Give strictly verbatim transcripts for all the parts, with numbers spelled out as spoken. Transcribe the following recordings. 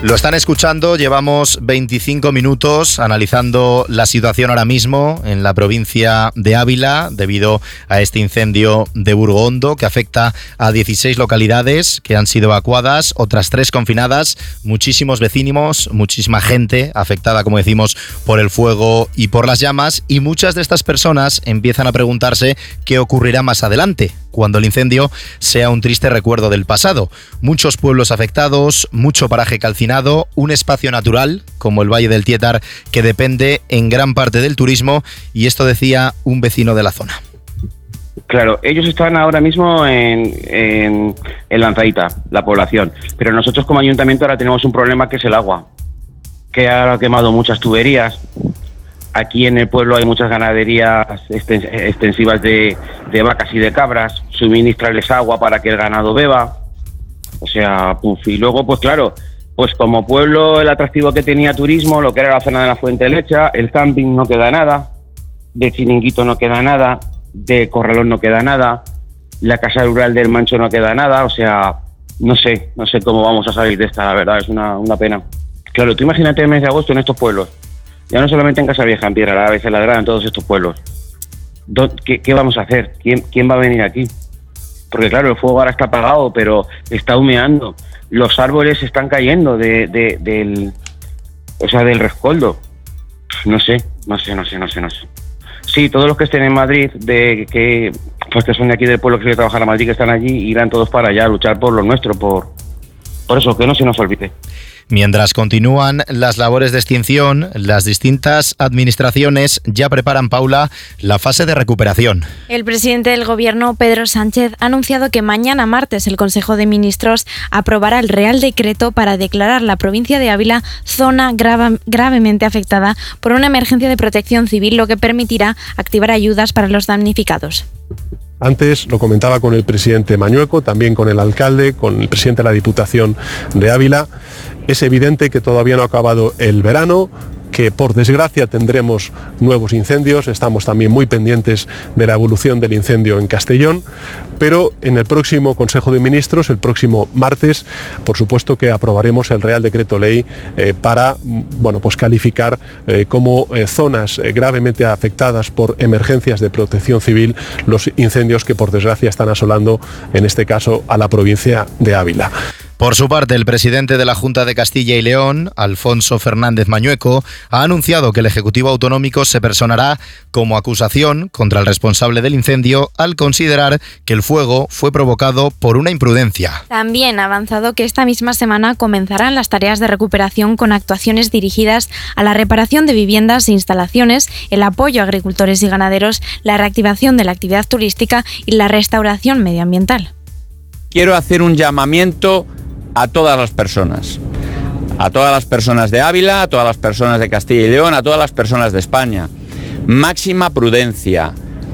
Lo están escuchando, llevamos veinticinco minutos analizando la situación ahora mismo en la provincia de Ávila debido a este incendio de Burgo-Hondo que afecta a dieciséis localidades que han sido evacuadas, otras tres confinadas, muchísimos vecinos, muchísima gente afectada, como decimos, por el fuego y por las llamas, y muchas de estas personas empiezan a preguntarse qué ocurrirá más adelante, cuando el incendio sea un triste recuerdo del pasado. Muchos pueblos afectados, mucho paraje calcinado, un espacio natural, como el Valle del Tietar, que depende en gran parte del turismo, y esto decía un vecino de la zona. Claro, ellos están ahora mismo en, en, en Lanzaíta, la población, pero nosotros como ayuntamiento ahora tenemos un problema que es el agua, que ha quemado muchas tuberías. Aquí en el pueblo hay muchas ganaderías extensivas de, de vacas y de cabras, suministrarles agua para que el ganado beba, o sea, puf, y luego pues claro, pues como pueblo el atractivo que tenía turismo, lo que era la zona de la Fuente Lecha, el camping no queda nada, de Chiringuito no queda nada, de Corralón no queda nada, la casa rural del Mancho no queda nada, o sea, no sé, no sé cómo vamos a salir de esta, la verdad, es una, una pena. Claro, tú imagínate el mes de agosto en estos pueblos. Ya no solamente en Casavieja, en Piedra Lava, en Ladrada, en todos estos pueblos. ¿Qué, ¿Qué vamos a hacer? ¿Quién, ¿Quién va a venir aquí? Porque claro, el fuego ahora está apagado, pero está humeando. Los árboles están cayendo de, de, del, o sea, del rescoldo. No sé, no sé, no sé, no sé, no sé. Sí, todos los que estén en Madrid, de que pues que son de aquí del pueblo que quieren trabajar a Madrid, que están allí, irán todos para allá a luchar por lo nuestro, por, por eso, que no se nos olvide. Mientras continúan las labores de extinción, las distintas administraciones ya preparan, Paula, la fase de recuperación. El presidente del Gobierno, Pedro Sánchez, ha anunciado que mañana martes el Consejo de Ministros aprobará el Real Decreto para declarar la provincia de Ávila zona grave, gravemente afectada por una emergencia de protección civil, lo que permitirá activar ayudas para los damnificados. Antes lo comentaba con el presidente Mañueco, también con el alcalde, con el presidente de la Diputación de Ávila. Es evidente que todavía no ha acabado el verano, que por desgracia tendremos nuevos incendios. Estamos también muy pendientes de la evolución del incendio en Castellón, pero en el próximo Consejo de Ministros, el próximo martes, por supuesto que aprobaremos el Real Decreto Ley eh, para bueno, pues calificar eh, como eh, zonas eh, gravemente afectadas por emergencias de protección civil los incendios que por desgracia están asolando, en este caso, a la provincia de Ávila. Por su parte, el presidente de la Junta de Castilla y León, Alfonso Fernández Mañueco, ha anunciado que el Ejecutivo Autonómico se personará como acusación contra el responsable del incendio al considerar que el fuego fue provocado por una imprudencia. También ha avanzado que esta misma semana comenzarán las tareas de recuperación con actuaciones dirigidas a la reparación de viviendas e instalaciones, el apoyo a agricultores y ganaderos, la reactivación de la actividad turística y la restauración medioambiental. Quiero hacer un llamamiento a todas las personas, a todas las personas de Ávila, a todas las personas de Castilla y León, a todas las personas de España. Máxima prudencia,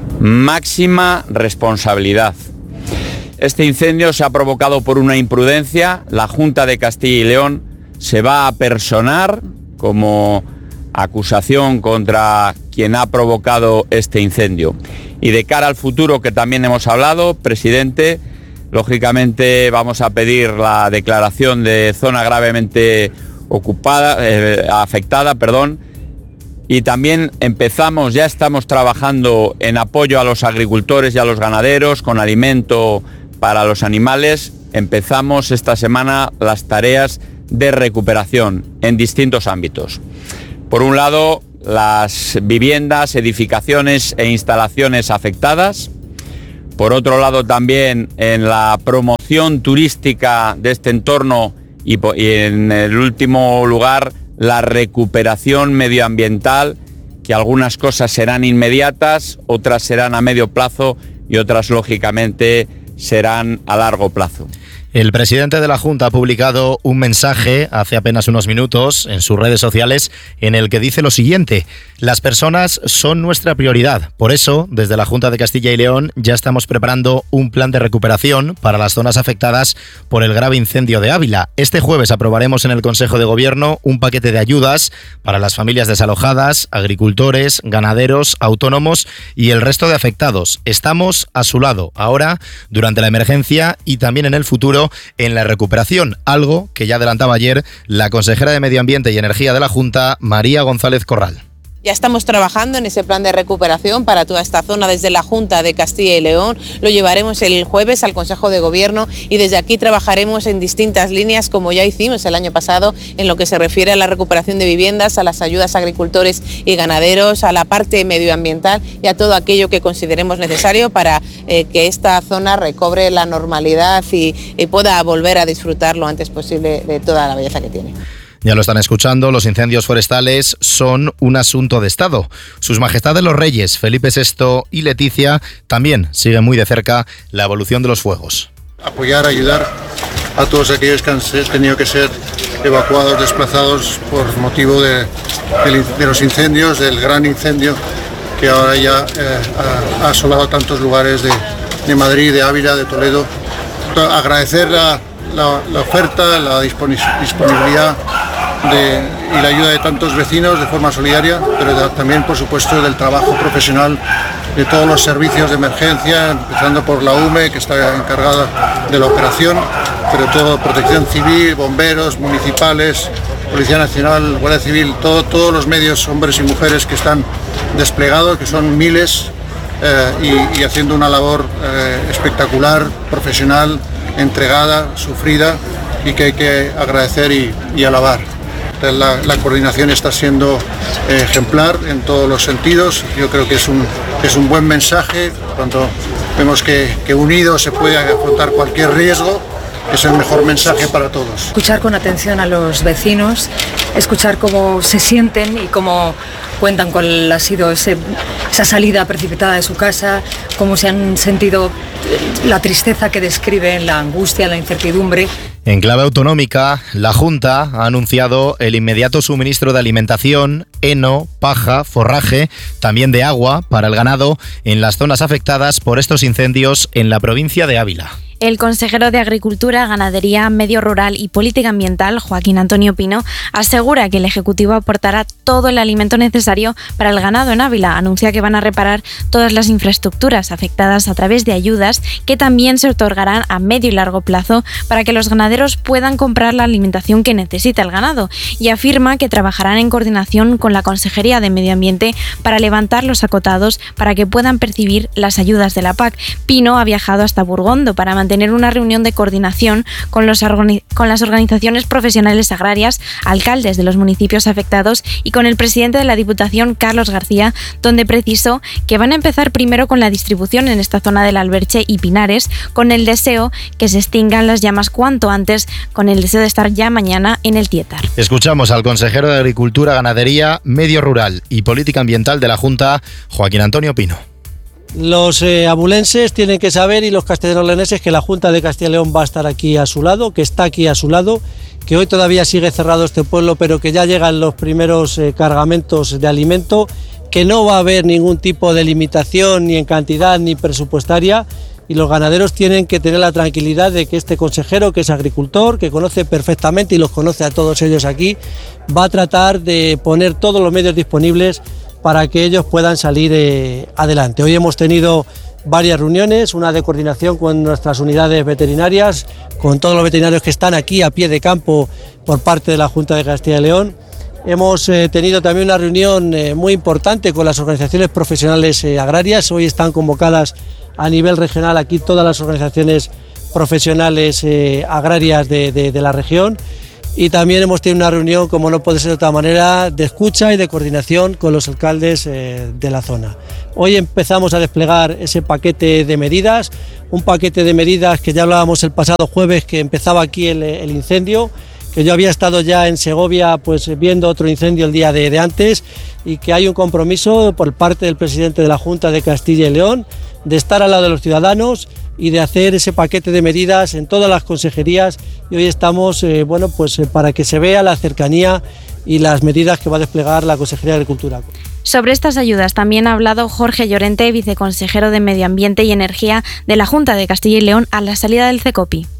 máxima responsabilidad. Este incendio se ha provocado por una imprudencia. La Junta de Castilla y León se va a personar como acusación contra quien ha provocado este incendio. Y de cara al futuro, que también hemos hablado, presidente, lógicamente vamos a pedir la declaración de zona gravemente ocupada, eh, afectada, perdón, y también empezamos, ya estamos trabajando en apoyo a los agricultores y a los ganaderos con alimento para los animales. Empezamos esta semana las tareas de recuperación en distintos ámbitos. Por un lado, las viviendas, edificaciones e instalaciones afectadas. Por otro lado, también en la promoción turística de este entorno y, y en el último lugar, la recuperación medioambiental, que algunas cosas serán inmediatas, otras serán a medio plazo y otras, lógicamente, serán a largo plazo. El presidente de la Junta ha publicado un mensaje hace apenas unos minutos en sus redes sociales en el que dice lo siguiente: las personas son nuestra prioridad. Por eso, desde la Junta de Castilla y León ya estamos preparando un plan de recuperación para las zonas afectadas por el grave incendio de Ávila. Este jueves aprobaremos en el Consejo de Gobierno un paquete de ayudas para las familias desalojadas, agricultores, ganaderos, autónomos y el resto de afectados. Estamos a su lado ahora, durante la emergencia y también en el futuro, invertido en la recuperación, algo que ya adelantaba ayer la consejera de Medio Ambiente y Energía de la Junta, María González Corral. Ya estamos trabajando en ese plan de recuperación para toda esta zona desde la Junta de Castilla y León. Lo llevaremos el jueves al Consejo de Gobierno y desde aquí trabajaremos en distintas líneas, como ya hicimos el año pasado, en lo que se refiere a la recuperación de viviendas, a las ayudas a agricultores y ganaderos, a la parte medioambiental y a todo aquello que consideremos necesario para eh, que esta zona recobre la normalidad y, y pueda volver a disfrutar lo antes posible de toda la belleza que tiene. Ya lo están escuchando, los incendios forestales son un asunto de Estado. Sus Majestades los Reyes, Felipe sexto y Leticia, también siguen muy de cerca la evolución de los fuegos. Apoyar, ayudar a todos aquellos que han tenido que ser evacuados, desplazados por motivo de, de los incendios, del gran incendio que ahora ya eh, ha, ha asolado tantos lugares de, de Madrid, de Ávila, de Toledo. Agradecer la, la, la oferta, la disponibilidad De, y la ayuda de tantos vecinos de forma solidaria, pero de, también por supuesto del trabajo profesional de todos los servicios de emergencia, empezando por la U M E, que está encargada de la operación, pero todo, protección civil, bomberos, municipales, Policía Nacional, Guardia Civil, todo, todos los medios, hombres y mujeres que están desplegados, que son miles, eh, y, y haciendo una labor eh, espectacular, profesional, entregada, sufrida, y que hay que agradecer y, y alabar. La, la coordinación está siendo eh, ejemplar en todos los sentidos. Yo creo que es un, es un buen mensaje. Cuando vemos que, que unidos se puede afrontar cualquier riesgo, es el mejor mensaje para todos. Escuchar con atención a los vecinos, escuchar cómo se sienten y cómo cuentan cuál ha sido ese, esa salida precipitada de su casa, cómo se han sentido, la tristeza que describen, la angustia, la incertidumbre. En clave autonómica, la Junta ha anunciado el inmediato suministro de alimentación, heno, paja, forraje, también de agua para el ganado en las zonas afectadas por estos incendios en la provincia de Ávila. El consejero de Agricultura, Ganadería, Medio Rural y Política Ambiental, Joaquín Antonio Pino, asegura que el Ejecutivo aportará todo el alimento necesario para el ganado en Ávila. Anuncia que van a reparar todas las infraestructuras afectadas a través de ayudas que también se otorgarán a medio y largo plazo para que los ganaderos puedan comprar la alimentación que necesita el ganado, y afirma que trabajarán en coordinación con la Consejería de Medio Ambiente para levantar los acotados para que puedan percibir las ayudas de la P A C. Pino ha viajado hasta Burgondo para mantener tener una reunión de coordinación con, los organi- con las organizaciones profesionales agrarias, alcaldes de los municipios afectados y con el presidente de la Diputación, Carlos García, donde precisó que van a empezar primero con la distribución en esta zona del Alberche y Pinares, con el deseo que se extingan las llamas cuanto antes, con el deseo de estar ya mañana en el Tietar. Escuchamos al consejero de Agricultura, Ganadería, Medio Rural y Política Ambiental de la Junta, Joaquín Antonio Pino. Los eh, abulenses tienen que saber, y los castellanoleoneses, que la Junta de Castilla y León va a estar aquí a su lado, que está aquí a su lado, que hoy todavía sigue cerrado este pueblo, pero que ya llegan los primeros eh, cargamentos de alimento, que no va a haber ningún tipo de limitación ni en cantidad ni presupuestaria, y los ganaderos tienen que tener la tranquilidad de que este consejero, que es agricultor, que conoce perfectamente y los conoce a todos ellos aquí, va a tratar de poner todos los medios disponibles para que ellos puedan salir eh, adelante. Hoy hemos tenido varias reuniones, una de coordinación con nuestras unidades veterinarias, con todos los veterinarios que están aquí a pie de campo por parte de la Junta de Castilla y León. Hemos eh, tenido también una reunión eh, muy importante con las organizaciones profesionales eh, agrarias. Hoy están convocadas a nivel regional aquí todas las organizaciones profesionales eh, agrarias de, de, de la región. Y también hemos tenido una reunión, como no puede ser de otra manera, de escucha y de coordinación con los alcaldes eh, de la zona. Hoy empezamos a desplegar ese paquete de medidas, un paquete de medidas que ya hablábamos el pasado jueves, que empezaba aquí el, el incendio, que yo había estado ya en Segovia pues viendo otro incendio el día de, de antes, y que hay un compromiso por parte del presidente de la Junta de Castilla y León de estar al lado de los ciudadanos y de hacer ese paquete de medidas en todas las consejerías, y hoy estamos eh, bueno, pues, eh, para que se vea la cercanía y las medidas que va a desplegar la Consejería de Agricultura. Sobre estas ayudas también ha hablado Jorge Llorente, viceconsejero de Medio Ambiente y Energía de la Junta de Castilla y León, a la salida del CECOPI.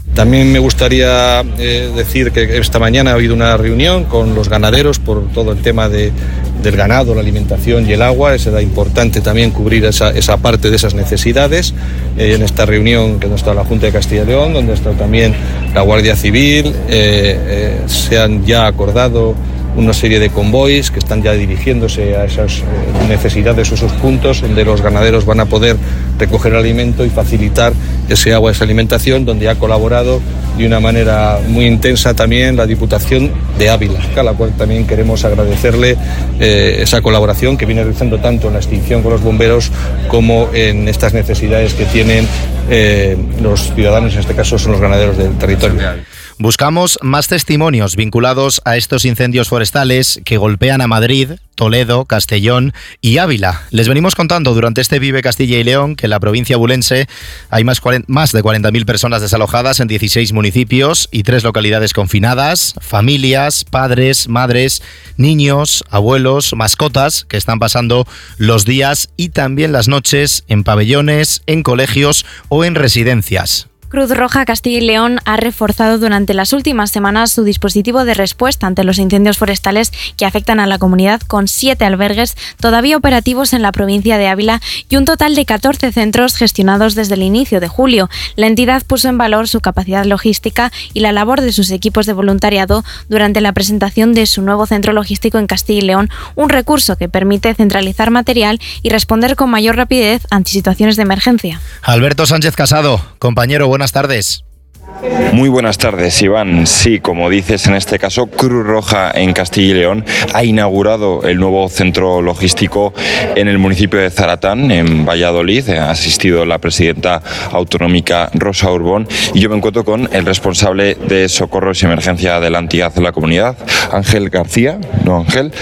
También me gustaría eh, decir que esta mañana ha habido una reunión con los ganaderos por todo el tema de, del ganado, la alimentación y el agua. Será importante también cubrir esa, esa parte de esas necesidades. Eh, en esta reunión que no está la Junta de Castilla y León, donde está también la Guardia Civil, eh, eh, se han ya acordado una serie de convoys que están ya dirigiéndose a esas necesidades, esos puntos donde los ganaderos van a poder recoger alimento y facilitar ese agua, esa alimentación, donde ha colaborado de una manera muy intensa también la Diputación de Ávila, a la cual también queremos agradecerle eh, esa colaboración que viene realizando tanto en la extinción con los bomberos como en estas necesidades que tienen eh, los ciudadanos, en este caso son los ganaderos del territorio. Buscamos más testimonios vinculados a estos incendios forestales que golpean a Madrid, Toledo, Castellón y Ávila. Les venimos contando durante este Vive Castilla y León que en la provincia abulense hay más, más de cuarenta mil personas desalojadas en dieciséis municipios y tres localidades confinadas, familias, padres, madres, niños, abuelos, mascotas que están pasando los días y también las noches en pabellones, en colegios o en residencias. Cruz Roja Castilla y León ha reforzado durante las últimas semanas su dispositivo de respuesta ante los incendios forestales que afectan a la comunidad, con siete albergues todavía operativos en la provincia de Ávila y un total de catorce centros gestionados desde el inicio de julio. La entidad puso en valor su capacidad logística y la labor de sus equipos de voluntariado durante la presentación de su nuevo centro logístico en Castilla y León, un recurso que permite centralizar material y responder con mayor rapidez ante situaciones de emergencia. Alberto Sánchez Casado, compañero, buenas tardes. Muy buenas tardes, Iván. Sí, como dices, en este caso, Cruz Roja en Castilla y León ha inaugurado el nuevo centro logístico en el municipio de Zaratán, en Valladolid. Ha asistido la presidenta autonómica Rosa Urbón y yo me encuentro con el responsable de socorros y emergencia de la entidad de la comunidad, Ángel García. No, Ángel.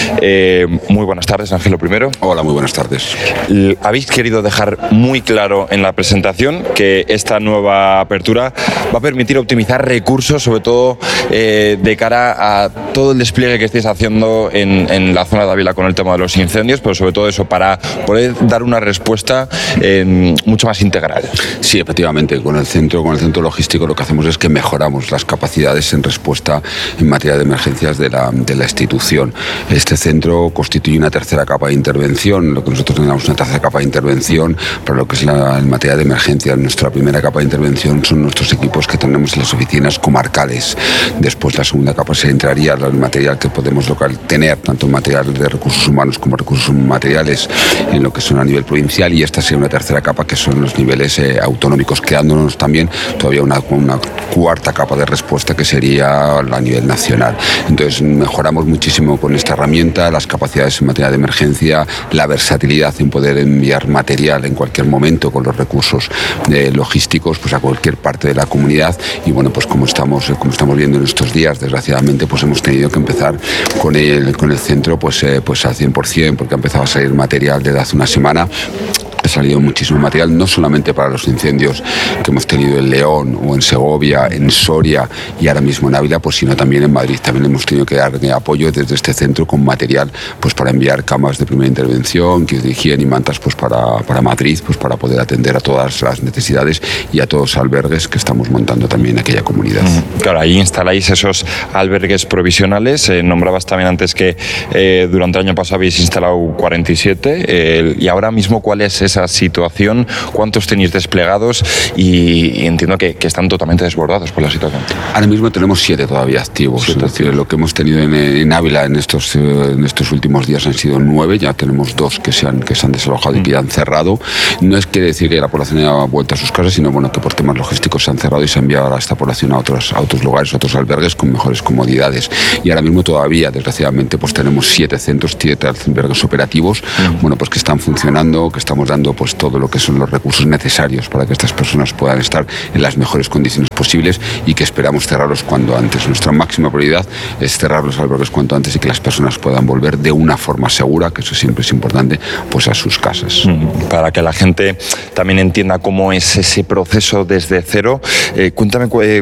Eh, muy buenas tardes, Ángel, lo primero. Hola, muy buenas tardes. Habéis querido dejar muy claro en la presentación que esta nueva apertura va a permitir optimizar recursos, sobre todo eh, de cara a todo el despliegue que estáis haciendo en, en la zona de Ávila con el tema de los incendios, pero sobre todo eso, para poder dar una respuesta eh, mucho más integral. Sí, efectivamente, con el centro, con el centro logístico lo que hacemos es que mejoramos las capacidades en respuesta en materia de emergencias de la, de la institución. Este centro constituye una tercera capa de intervención, lo que nosotros tenemos una tercera capa de intervención para lo que es la en materia de emergencia. Nuestra primera capa de intervención son nuestros equipos que tenemos en las oficinas comarcales. Después la segunda capa se entraría el material que podemos local tener, tanto material de recursos humanos como recursos materiales en lo que son a nivel provincial, y esta sería una tercera capa que son los niveles eh, autonómicos, quedándonos también todavía una, una cuarta capa de respuesta que sería a nivel nacional. Entonces mejoramos muchísimo con esta herramienta las capacidades en materia de emergencia, la versatilidad en poder enviar material en cualquier momento con los recursos eh, logísticos pues a cualquier parte de la comunidad. Y bueno, pues como estamos como estamos viendo en estos días, desgraciadamente pues hemos tenido que empezar con el con el centro pues eh, pues al cien por ciento, porque ha empezado a salir material desde hace una semana. Ha salido muchísimo material, no solamente para los incendios que hemos tenido en León o en Segovia, en Soria y ahora mismo en Ávila, pues sino también en Madrid. También hemos tenido que dar apoyo desde este centro con material pues para enviar camas de primera intervención, kits de higiene y mantas pues para, para Madrid, pues para poder atender a todas las necesidades y a todos los albergues que estamos montando también en aquella comunidad. Claro, ahí instaláis esos albergues provisionales. Eh, nombrabas también antes que eh, durante el año pasado habéis instalado cuarenta y siete eh, y ahora mismo ¿cuál es esa situación? ¿Cuántos tenéis desplegados? Y, y entiendo que, que están totalmente desbordados por la situación. Ahora mismo tenemos siete todavía activos. Siete. Es decir, lo que hemos tenido en, en Ávila en estos, en estos últimos días han sido nueve. Ya tenemos dos que se han, que se han desalojado mm. y que ya han cerrado. No es quiere decir que la población haya vuelto a sus casas, sino bueno, que por temas logísticos se han cerrado y se ha enviado a esta población a otros, a otros lugares, a otros albergues con mejores comodidades. Y ahora mismo todavía, desgraciadamente, pues tenemos siete centros, siete albergues operativos, mm. bueno, pues que están funcionando, que estamos dando pues todo lo que son los recursos necesarios para que estas personas puedan estar en las mejores condiciones posibles y que esperamos cerrarlos cuanto antes. Nuestra máxima prioridad es cerrar los albergues cuanto antes y que las personas puedan volver de una forma segura, que eso siempre es importante, pues a sus casas. Para que la gente también entienda cómo es ese proceso desde cero, eh, cuéntame eh,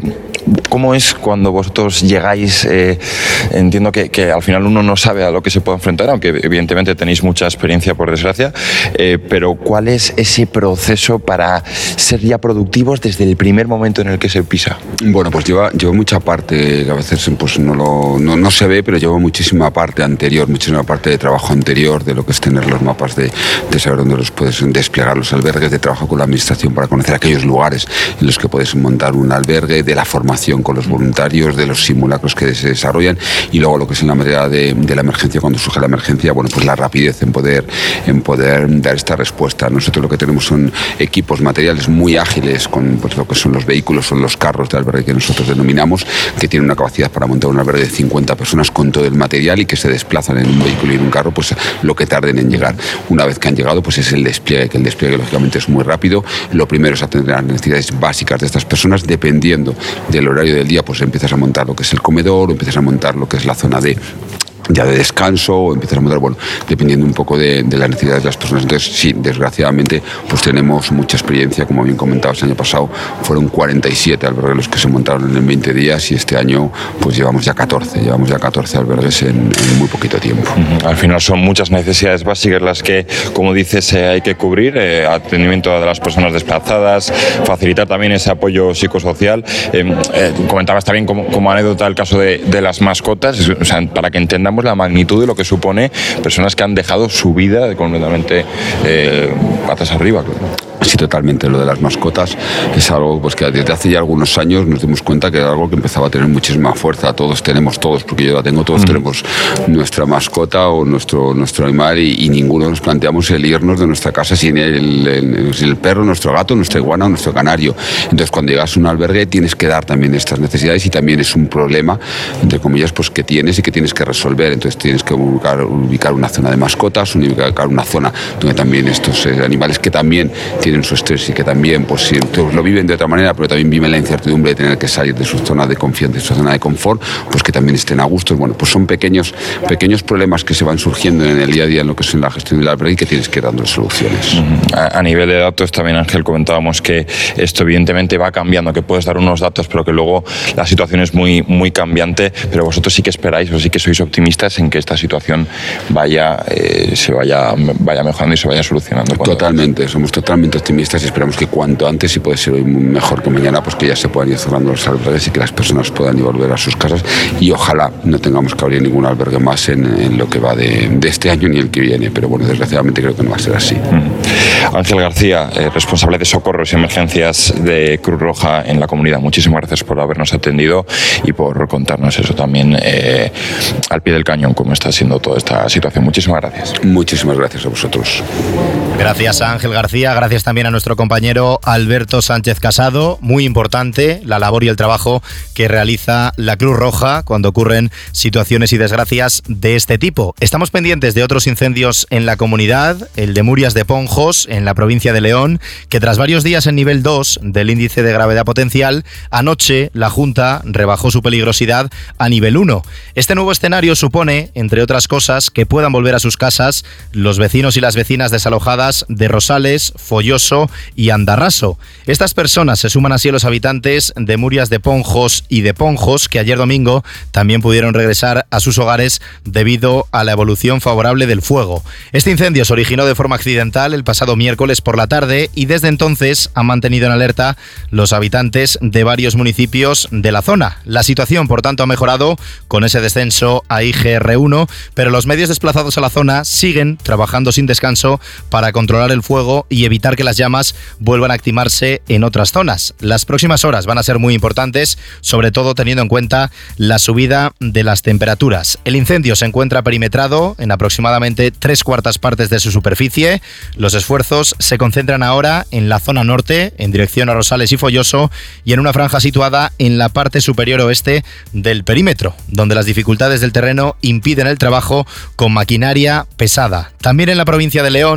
¿Cómo es cuando vosotros llegáis? Eh, entiendo que, que al final uno no sabe a lo que se puede enfrentar, aunque evidentemente tenéis mucha experiencia, por desgracia, eh, pero ¿cuál es ese proceso para ser ya productivos desde el primer momento en el que se pisa? Bueno, pues lleva, lleva mucha parte, que a veces pues no, lo, no, no se ve, pero lleva muchísima parte anterior, muchísima parte de trabajo anterior, de lo que es tener los mapas, de, de saber dónde los puedes desplegar los albergues, de trabajo con la administración para conocer aquellos lugares en los que puedes montar un albergue, de la formación con los voluntarios, de los simulacros que se desarrollan, y luego lo que es en la materia de, de la emergencia, cuando surge la emergencia, bueno, pues la rapidez en poder, en poder dar esta respuesta. Nosotros lo que tenemos son equipos materiales muy ágiles, con pues, lo que son los vehículos, son los carros de albergue que nosotros denominamos, que tienen una capacidad para montar un albergue de cincuenta personas con todo el material y que se desplazan en un vehículo y en un carro, pues lo que tarden en llegar. Una vez que han llegado, pues es el despliegue, que el despliegue lógicamente es muy rápido. Lo primero es atender las necesidades básicas de estas personas, dependiendo del horario del día, pues empiezas a montar lo que es el comedor, o empiezas a montar lo que es la zona de ya de descanso, o empezar a montar, bueno, dependiendo un poco de, de las necesidades de las personas. Entonces, sí, desgraciadamente, pues tenemos mucha experiencia, como bien comentabas, el año pasado fueron cuarenta y siete albergues los que se montaron en veinte días, y este año pues llevamos ya catorce, llevamos ya catorce albergues en, en muy poquito tiempo. Uh-huh. Al final son muchas necesidades básicas las que, como dices, eh, hay que cubrir, eh, atendimiento de las personas desplazadas, facilitar también ese apoyo psicosocial. Eh, eh, comentabas también como, como anécdota el caso de, de las mascotas, o sea, para que entendamos la magnitud de lo que supone personas que han dejado su vida completamente eh, patas arriba. Claro. Sí, totalmente. Lo de las mascotas es algo pues, que desde hace ya algunos años nos dimos cuenta que era algo que empezaba a tener muchísima fuerza. Todos tenemos, todos, porque yo la tengo, todos mm. tenemos nuestra mascota o nuestro, nuestro animal, y, y ninguno nos planteamos el irnos de nuestra casa sin el, el, el perro, nuestro gato, nuestra iguana o nuestro canario. Entonces, cuando llegas a un albergue tienes que dar también estas necesidades, y también es un problema, entre comillas, pues que tienes y que tienes que resolver. Entonces tienes que ubicar, ubicar una zona de mascotas, ubicar una zona donde también estos eh, animales que también tienen su estrés y que también pues, sí, lo viven de otra manera, pero también viven la incertidumbre de tener que salir de su zona de confianza, de su zona de confort, pues que también estén a gusto. Bueno, pues son pequeños, pequeños problemas que se van surgiendo en el día a día en lo que es en la gestión del albergue, y que tienes que ir dando soluciones. Uh-huh. a, a nivel de datos también, Ángel, comentábamos que esto evidentemente va cambiando, que puedes dar unos datos, pero que luego la situación es muy, muy cambiante, pero vosotros sí que esperáis, o sí que sois optimistas en que esta situación vaya, eh, se vaya, vaya mejorando y se vaya solucionando. Totalmente, somos totalmente optimistas y esperamos que cuanto antes, y puede ser hoy mejor que mañana, pues que ya se puedan ir cerrando los albergues y que las personas puedan ir volver a sus casas, y ojalá no tengamos que abrir ningún albergue más en, en lo que va de, de este año ni el que viene, pero bueno, desgraciadamente creo que no va a ser así. Mm. Ángel García, eh, responsable de socorros y emergencias de Cruz Roja en la comunidad, muchísimas gracias por habernos atendido y por contarnos eso también eh, al pie del cañón, cómo está siendo toda esta situación. Muchísimas gracias. Muchísimas gracias a vosotros. Gracias a Ángel García, gracias también a nuestro compañero Alberto Sánchez Casado. Muy importante la labor y el trabajo que realiza la Cruz Roja cuando ocurren situaciones y desgracias de este tipo. Estamos pendientes de otros incendios en la comunidad, el de Murias de Ponjos, en la provincia de León, que tras varios días en nivel dos del índice de gravedad potencial, anoche la Junta rebajó su peligrosidad a nivel uno. Este nuevo escenario supone, entre otras cosas, que puedan volver a sus casas los vecinos y las vecinas desalojadas de Rosales, Folloso y Andarraso. Estas personas se suman así a los habitantes de Murias de Ponjos y de Ponjos, que ayer domingo también pudieron regresar a sus hogares debido a la evolución favorable del fuego. Este incendio se originó de forma accidental el pasado miércoles por la tarde, y desde entonces han mantenido en alerta los habitantes de varios municipios de la zona. La situación, por tanto, ha mejorado con ese descenso a I G R uno, pero los medios desplazados a la zona siguen trabajando sin descanso para controlar el fuego y evitar que las llamas vuelvan a activarse en otras zonas. Las próximas horas van a ser muy importantes, sobre todo teniendo en cuenta la subida de las temperaturas. El incendio se encuentra perimetrado en aproximadamente tres cuartas partes de su superficie. Los esfuerzos se concentran ahora en la zona norte, en dirección a Rosales y Folloso, y en una franja situada en la parte superior oeste del perímetro, donde las dificultades del terreno impiden el trabajo con maquinaria pesada. También en la provincia de León estamos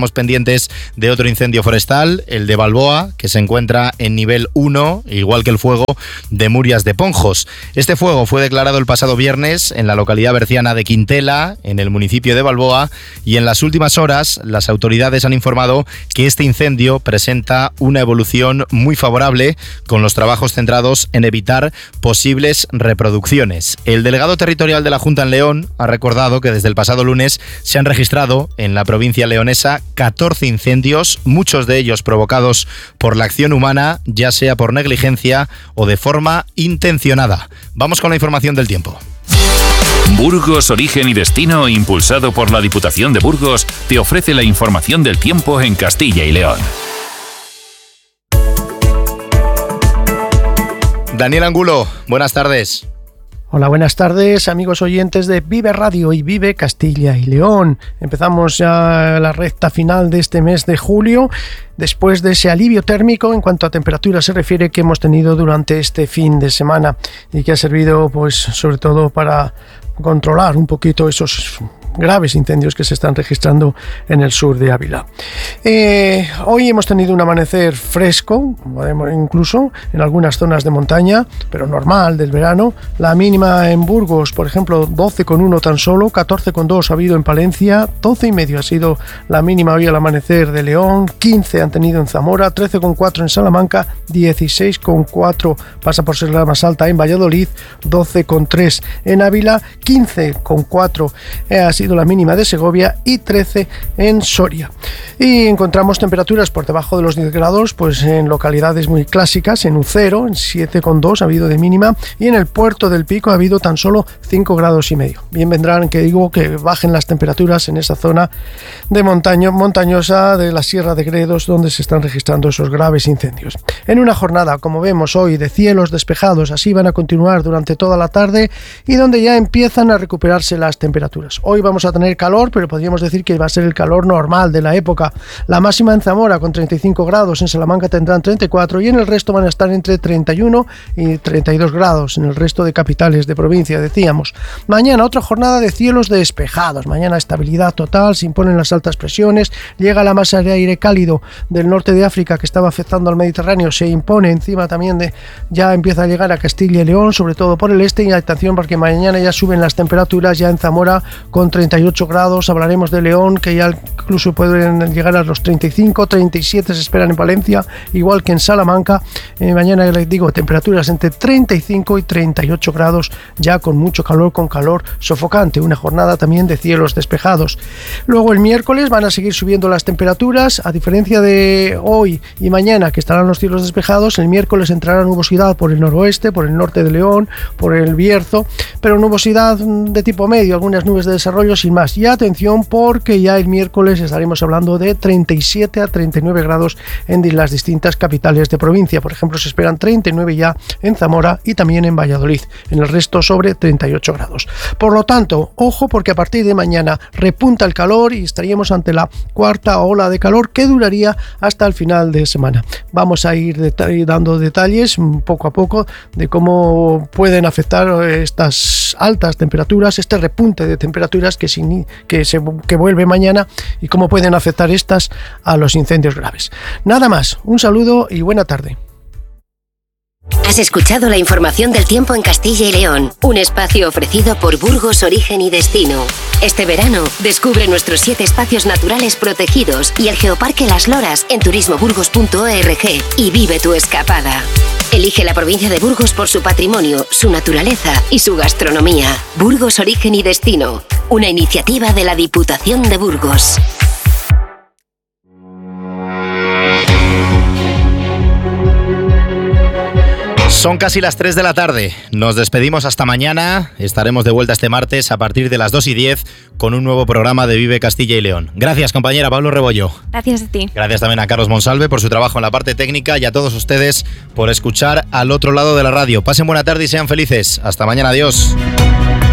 estamos pendientes de otro incendio forestal, el de Balboa, que se encuentra en nivel uno, igual que el fuego de Murias de Ponjos. Este fuego fue declarado el pasado viernes en la localidad berciana de Quintela, en el municipio de Balboa, y en las últimas horas las autoridades han informado que este incendio presenta una evolución muy favorable, con los trabajos centrados en evitar posibles reproducciones. El delegado territorial de la Junta en León ha recordado que desde el pasado lunes se han registrado en la provincia leonesa catorce incendios, muchos de ellos provocados por la acción humana, ya sea por negligencia o de forma intencionada. Vamos con la información del tiempo. Burgos, Origen y Destino, impulsado por la Diputación de Burgos, te ofrece la información del tiempo en Castilla y León. Daniel Angulo, buenas tardes. Hola, buenas tardes, amigos oyentes de Vive Radio y Vive Castilla y León. Empezamos ya la recta final de este mes de julio, después de ese alivio térmico en cuanto a temperatura se refiere que hemos tenido durante este fin de semana y que ha servido, pues, sobre todo para controlar un poquito esos graves incendios que se están registrando en el sur de Ávila. Eh, hoy hemos tenido un amanecer fresco, incluso en algunas zonas de montaña, pero normal del verano. La mínima en Burgos, por ejemplo, doce coma uno tan solo, catorce coma dos ha habido en Palencia, doce coma cinco ha sido la mínima hoy al amanecer de León, quince han tenido en Zamora, trece coma cuatro en Salamanca, dieciséis coma cuatro pasa por ser la más alta en Valladolid, doce coma tres en Ávila, quince coma cuatro ha sido la mínima de Segovia y trece en Soria. Y encontramos temperaturas por debajo de los diez grados, pues en localidades muy clásicas, en Ucero, en siete coma dos ha habido de mínima, y en el Puerto del Pico ha habido tan solo cinco grados y medio. Bien vendrán que digo que bajen las temperaturas en esa zona de montaña, montañosa de la Sierra de Gredos, donde se están registrando esos graves incendios. En una jornada, como vemos hoy, de cielos despejados, así van a continuar durante toda la tarde y donde ya empiezan a recuperarse las temperaturas. Hoy vamos a tener calor, pero podríamos decir que va a ser el calor normal de la época. La máxima en Zamora con treinta y cinco grados, en Salamanca tendrán treinta y cuatro y en el resto van a estar entre treinta y uno y treinta y dos grados en el resto de capitales de provincia, decíamos. Mañana otra jornada de cielos despejados, mañana estabilidad total, se imponen las altas presiones, llega la masa de aire cálido del norte de África que estaba afectando al Mediterráneo, se impone encima también de, ya empieza a llegar a Castilla y León, sobre todo por el este, y atención porque mañana ya suben las temperaturas, ya en Zamora con treinta y ocho grados, hablaremos de León que ya incluso pueden llegar a los treinta y cinco, treinta y siete se esperan en Palencia, igual que en Salamanca. Eh, mañana les digo temperaturas entre treinta y cinco y treinta y ocho grados, ya con mucho calor, con calor sofocante, una jornada también de cielos despejados. Luego el miércoles van a seguir subiendo las temperaturas, a diferencia de hoy y mañana que estarán los cielos despejados, el miércoles entrará nubosidad por el noroeste, por el norte de León, por el Bierzo, pero nubosidad de tipo medio, algunas nubes de desarrollo sin más. Y atención porque ya el miércoles estaremos hablando de treinta y siete a treinta y nueve grados en las distintas capitales de provincia. Por ejemplo, se esperan treinta y nueve ya en Zamora y también en Valladolid. En el resto sobre treinta y ocho grados. Por lo tanto, ojo porque a partir de mañana repunta el calor y estaríamos ante la cuarta ola de calor que duraría hasta el final de semana. Vamos a ir deta- dando detalles poco a poco de cómo pueden afectar estas altas temperaturas, este repunte de temperaturas que, sin, que, se, que vuelve mañana y cómo pueden afectar estas a los incendios graves. Nada más, un saludo y buena tarde. Has escuchado la información del tiempo en Castilla y León, un espacio ofrecido por Burgos, Origen y Destino. Este verano, descubre nuestros siete espacios naturales protegidos y el Geoparque Las Loras en turismo burgos punto org y vive tu escapada. Elige la provincia de Burgos por su patrimonio, su naturaleza y su gastronomía. Burgos, Origen y Destino, una iniciativa de la Diputación de Burgos. Son casi las tres de la tarde. Nos despedimos hasta mañana. Estaremos de vuelta este martes a partir de las dos y diez con un nuevo programa de Vive Castilla y León. Gracias, compañera Pablo Rebollo. Gracias a ti. Gracias también a Carlos Monsalve por su trabajo en la parte técnica y a todos ustedes por escuchar al otro lado de la radio. Pasen buena tarde y sean felices. Hasta mañana. Adiós.